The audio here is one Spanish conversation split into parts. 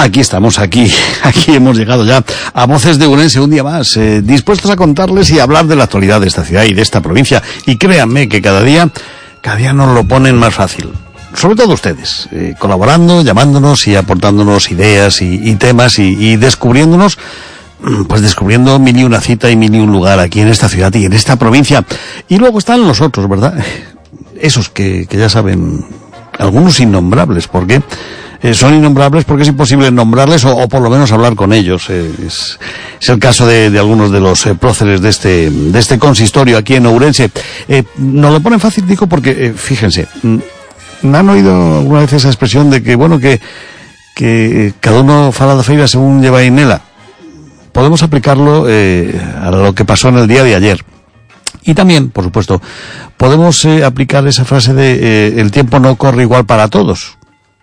Aquí estamos, aquí hemos llegado ya a Voces de Ourense un día más, dispuestos a contarles y hablar de la actualidad de esta ciudad y de esta provincia. Y créanme que cada día nos lo ponen más fácil. Sobre todo ustedes, colaborando, llamándonos y aportándonos ideas y temas y descubriéndonos, pues descubriendo mil y una cita y mil y un lugar aquí en esta ciudad y en esta provincia. Y luego están los otros, ¿verdad? Esos que ya saben, algunos innombrables, porque son innombrables porque es imposible nombrarles o por lo menos hablar con ellos. Es el caso de algunos de los próceres de este consistorio aquí en Ourense. Nos lo ponen fácil, digo, porque fíjense, ¿han oído alguna vez esa expresión de que, bueno, que cada uno fala da feira según lleva inela? Podemos aplicarlo a lo que pasó en el día de ayer. Y también, por supuesto, podemos aplicar esa frase de el tiempo no corre igual para todos,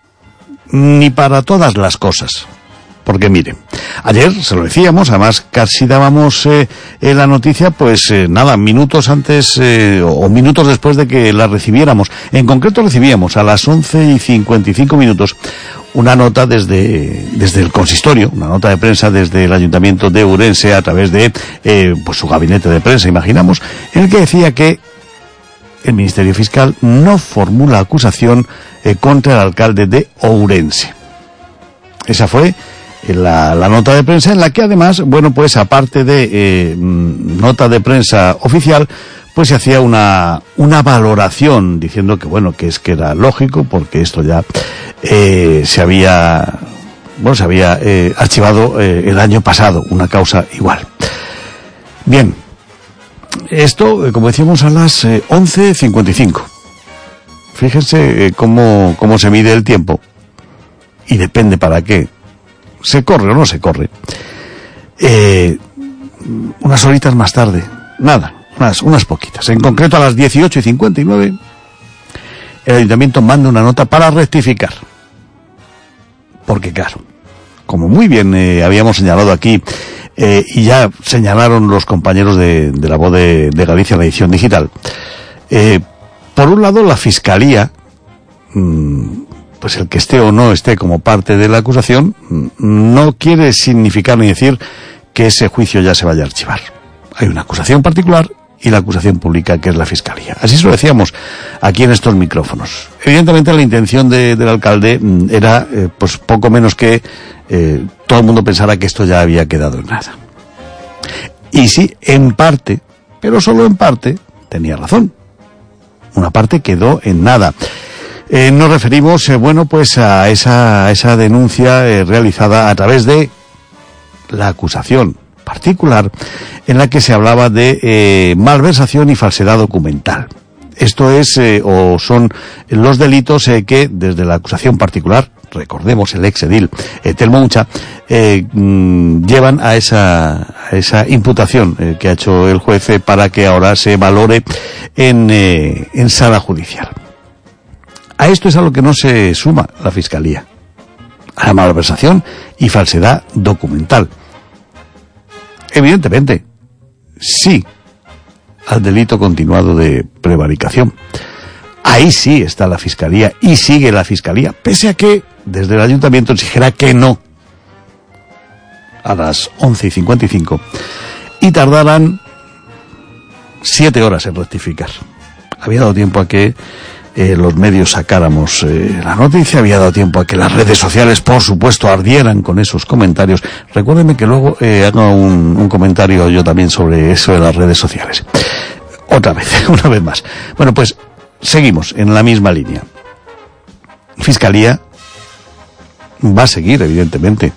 ni para todas las cosas. Porque miren, ayer se lo decíamos, además casi dábamos la noticia, pues nada, minutos antes o minutos después de que la recibiéramos. En concreto recibíamos a las 11:55 una nota desde el consistorio, una nota de prensa desde el Ayuntamiento de Ourense a través de pues su gabinete de prensa, imaginamos, en el que decía que el Ministerio Fiscal no formula acusación contra el alcalde de Ourense. Esa fue la nota de prensa, en la que además, bueno, pues aparte de nota de prensa oficial, pues se hacía una valoración diciendo que, bueno, que era lógico porque esto ya se había archivado el año pasado, una causa igual. Bien, esto, como decíamos, a las 11:55. Fíjense cómo se mide el tiempo y depende para qué. ¿Se corre o no se corre? Unas horitas más tarde, nada, unas poquitas. En concreto a las 18:59, el Ayuntamiento manda una nota para rectificar. Porque claro, como muy bien habíamos señalado aquí, y ya señalaron los compañeros de La Voz de Galicia, la edición digital, por un lado la Fiscalía, pues el que esté o no esté como parte de la acusación, no quiere significar ni decir que ese juicio ya se vaya a archivar. Hay una acusación particular y la acusación pública, que es la Fiscalía. Así se lo decíamos aquí en estos micrófonos. Evidentemente la intención del alcalde era pues poco menos que todo el mundo pensara que esto ya había quedado en nada. Y sí, en parte, pero solo en parte, tenía razón. Una parte quedó en nada. Nos referimos, bueno, pues a esa denuncia realizada a través de la acusación particular en la que se hablaba de malversación y falsedad documental. Esto es, o son los delitos que desde la acusación particular, recordemos el exedil Telmo Uncha, llevan a esa imputación que ha hecho el juez para que ahora se valore en sala judicial. A esto es a lo que no se suma la Fiscalía, a la malversación y falsedad documental. Evidentemente, sí al delito continuado de prevaricación. Ahí sí está la Fiscalía y sigue la Fiscalía, pese a que desde el Ayuntamiento exigiera que no a las 11:55 y tardaran 7 horas en rectificar. Había dado tiempo a que los medios sacáramos la noticia, había dado tiempo a que las redes sociales, por supuesto, ardieran con esos comentarios. Recuérdenme que luego haga un comentario yo también sobre eso de las redes sociales. Otra vez, una vez más. Bueno, pues seguimos en la misma línea. Fiscalía va a seguir, evidentemente,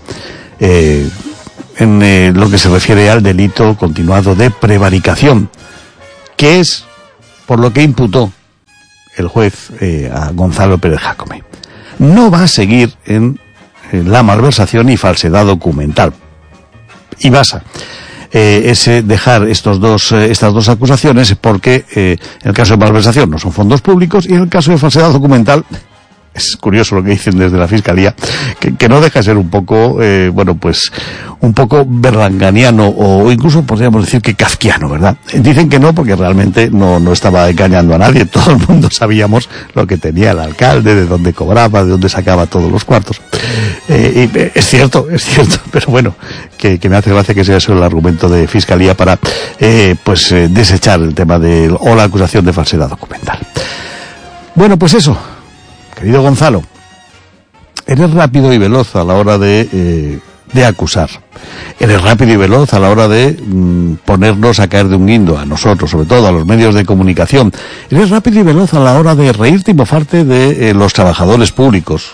en lo que se refiere al delito continuado de prevaricación, que es por lo que imputó el juez a Gonzalo Pérez Jácome. No va a seguir en la malversación y falsedad documental. Y basa dejar estas dos acusaciones porque en el caso de malversación no son fondos públicos y en el caso de falsedad documental es curioso lo que dicen desde la Fiscalía, que no deja de ser un poco, un poco berlanganiano, o incluso podríamos decir que kafkiano, ¿verdad? Dicen que no, porque realmente no estaba engañando a nadie. Todo el mundo sabíamos lo que tenía el alcalde, de dónde cobraba, de dónde sacaba todos los cuartos. Y es cierto, pero bueno, que me hace gracia que sea eso el argumento de Fiscalía para, desechar el tema o la acusación de falsedad documental. Bueno, pues eso, querido Gonzalo, eres rápido y veloz a la hora de acusar. Eres rápido y veloz a la hora de ponernos a caer de un guindo, a nosotros, sobre todo a los medios de comunicación. Eres rápido y veloz a la hora de reírte y mofarte de los trabajadores públicos.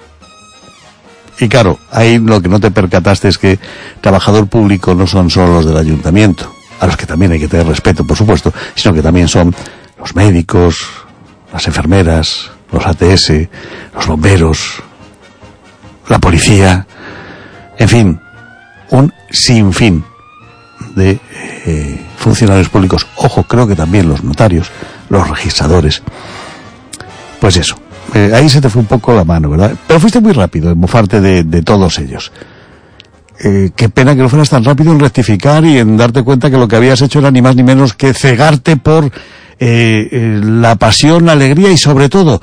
Y claro, ahí lo que no te percataste es que trabajador público no son solo los del ayuntamiento, a los que también hay que tener respeto, por supuesto, sino que también son los médicos, las enfermeras, los ATS, los bomberos, la policía, en fin, un sinfín de funcionarios públicos. Ojo, creo que también los notarios, los registradores. Pues eso, ahí se te fue un poco la mano, ¿verdad? Pero fuiste muy rápido en mofarte de todos ellos. Qué pena que no fueras tan rápido en rectificar y en darte cuenta que lo que habías hecho era ni más ni menos que cegarte por la pasión, la alegría y sobre todo,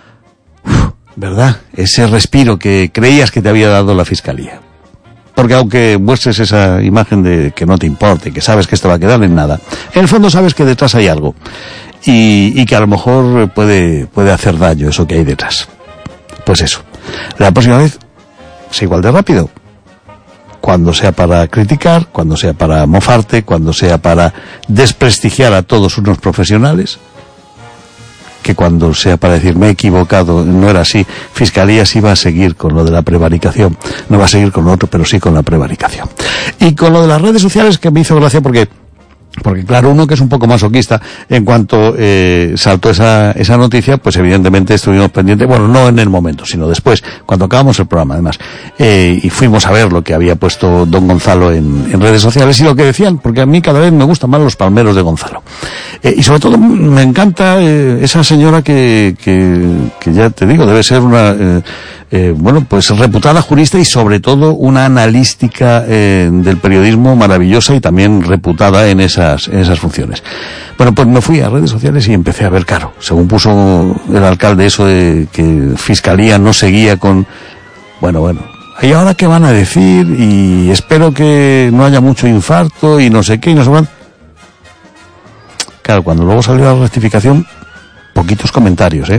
¿verdad?, ese respiro que creías que te había dado la Fiscalía. Porque aunque muestres esa imagen de que no te importe, que sabes que esto va a quedar en nada, en el fondo sabes que detrás hay algo y que a lo mejor puede hacer daño eso que hay detrás. Pues eso, la próxima vez sé igual de rápido, cuando sea para criticar, cuando sea para mofarte, cuando sea para desprestigiar a todos unos profesionales, que cuando sea para decir me he equivocado, no era así. Fiscalía sí va a seguir con lo de la prevaricación, no va a seguir con lo otro, pero sí con la prevaricación. Y con lo de las redes sociales, que me hizo gracia porque claro, uno que es un poco masoquista, en cuanto saltó esa noticia, pues evidentemente estuvimos pendientes, bueno, no en el momento, sino después, cuando acabamos el programa además, y fuimos a ver lo que había puesto don Gonzalo en redes sociales y lo que decían, porque a mí cada vez me gustan más los palmeros de Gonzalo. Y sobre todo me encanta esa señora que ya te digo, debe ser una reputada jurista y sobre todo una analística del periodismo maravillosa y también reputada en esas funciones. Bueno, pues me fui a redes sociales y empecé a ver, claro, según puso el alcalde eso de que Fiscalía no seguía con... Bueno, ¿y ahora qué van a decir? Y espero que no haya mucho infarto y no sé qué y no sé cuánto. Claro, cuando luego salió la rectificación, poquitos comentarios,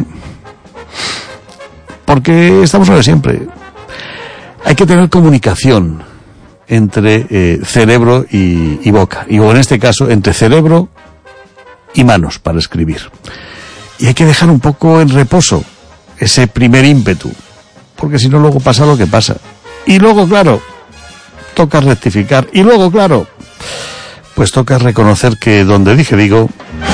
porque estamos lo de siempre. Hay que tener comunicación entre cerebro y boca, o en este caso entre cerebro y manos para escribir. Y hay que dejar un poco en reposo ese primer ímpetu, porque si no luego pasa lo que pasa. Y luego, claro, toca rectificar. Y luego, claro, pues toca reconocer que donde dije digo...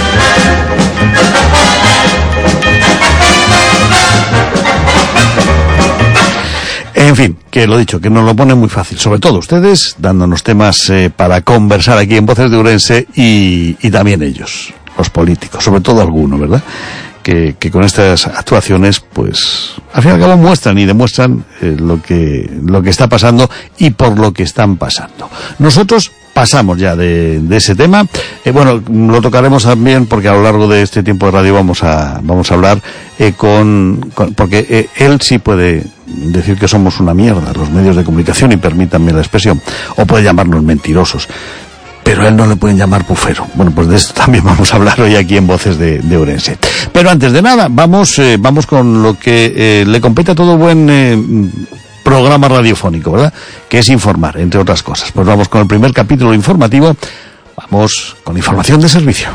En fin, que lo dicho, que nos lo pone muy fácil, sobre todo ustedes, dándonos temas para conversar aquí en Voces de Ourense y también ellos, los políticos, sobre todo algunos, ¿verdad? Que con estas actuaciones, pues, al fin y al cabo muestran y demuestran lo que está pasando y por lo que están pasando. Nosotros pasamos ya de ese tema. Lo tocaremos también porque a lo largo de este tiempo de radio vamos a hablar porque él sí puede decir que somos una mierda, los medios de comunicación, y permítanme la expresión, o puede llamarnos mentirosos, pero a él no le pueden llamar pufero. Bueno, pues de esto también vamos a hablar hoy aquí en Voces de Ourense. Pero antes de nada, vamos con lo que le compete a todo buen programa radiofónico, ¿verdad? Que es informar, entre otras cosas. Pues vamos con el primer capítulo informativo. Vamos con información de servicio.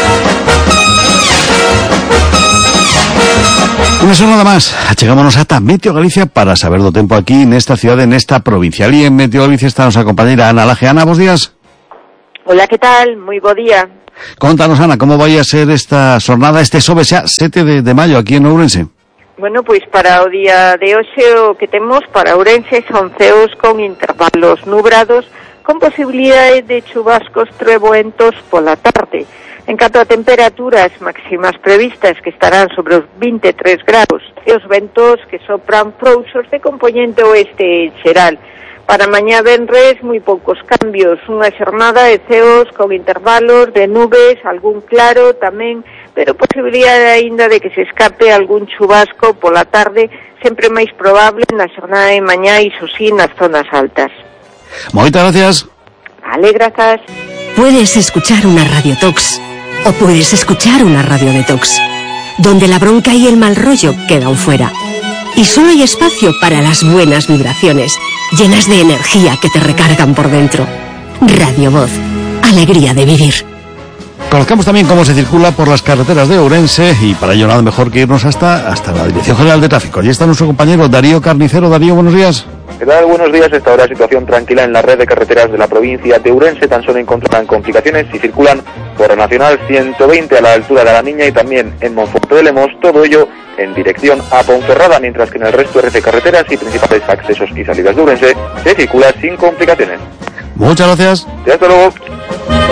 Una nada más, achegámonos ata Meteo Galicia para saber do tempo aquí nesta cidade, nesta provincia. Ali en Meteo Galicia está nosa compañera Ana Laje. Ana, bos días. Hola, ¿qué tal? Moi bo día. Contanos, Ana, como vai a ser esta xornada, este xoves xa 7 de maio aquí en Ourense? Bueno, pois para o día de hoxe o que temos para Ourense son ceos con intervalos nubrados, con posibilidade de chubascos treboentos pola tarde. En canto a temperaturas máximas previstas, que estarán sobre os 23 graus, e os ventos que sopran frouxos de compoñente oeste xeral. Para mañá venres, moi poucos cambios, unha xornada de ceos con intervalos de nubes, algún claro tamén, pero posibilidade aínda de que se escape algún chubasco pola tarde, sempre máis probable na xornada de mañá, iso sí, nas zonas altas. Moitas gracias. Vale, grazas. Puedes escuchar una radiotox o puedes escuchar una radiodetox, donde la bronca y el mal rollo quedan fuera. Y solo hay espacio para las buenas vibraciones, llenas de energía que te recargan por dentro. Radio Voz, alegría de vivir. Conozcamos también cómo se circula por las carreteras de Ourense y para ello nada mejor que irnos hasta la Dirección General de Tráfico. Allí está nuestro compañero Darío Carnicero. Darío, buenos días. ¿Qué tal? Buenos días. Esta hora situación tranquila en la red de carreteras de la provincia de Ourense. Tan solo encontrarán complicaciones si circulan por la Nacional 120 a la altura de la Niña y también en Monforte de Lemos. Todo ello en dirección a Ponferrada, mientras que en el resto de red de carreteras y principales accesos y salidas de Ourense se circula sin complicaciones. Muchas gracias. Y hasta luego.